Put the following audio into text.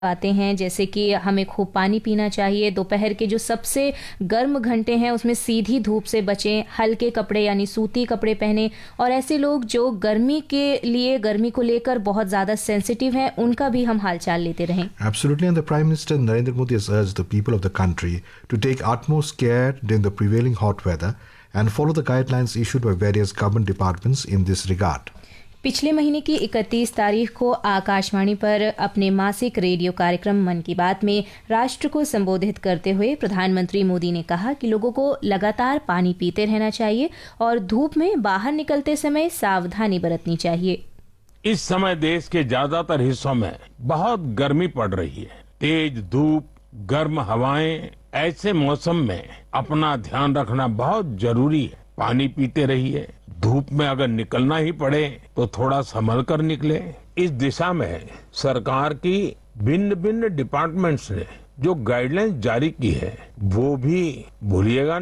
आते हैं, जैसे कि हमें खूब पानी पीना चाहिए, दोपहर के जो सबसे गर्म घंटे हैं उसमें सीधी धूप से बचें, हल्के कपड़े यानी सूती कपड़े पहनें, और ऐसे लोग जो गर्मी को लेकर बहुत ज़्यादा सेंसिटिव हैं उनका भी हम हालचाल लेते रहें। Absolutely, and the Prime Minister Narendra Modi has urged the people of the country to take utmost care during the prevailing hot weather and follow the guidelines issued by various government departments in this regard. पिछले महीने की 31 तारीख को आकाशवाणी पर अपने मासिक radio कार्यक्रम मन की बात में राष्ट्र को संबोधित करते हुए प्रधानमंत्री मोदी ने कहा कि लोगों को लगातार पानी पीते रहना चाहिए और धूप में बाहर निकलते समय सावधानी बरतनी चाहिए। इस समय देश के ज्यादातर हिस्सों में बहुत गर्मी पड़ रही है। तेज धूप, गर्म हवाएं, ऐसे मौसम में अपना ध्यान रखना बहुत जरूरी है। पानी पीते रहिए। धूप में अगर निकलना ही पड़े तो थोड़ा संभल कर निकले। इस दिशा में सरकार की भिन्न भिन्न डिपार्टमेंट्स ने जो गाइडलाइंस जारी की है वो भी भूलिएगा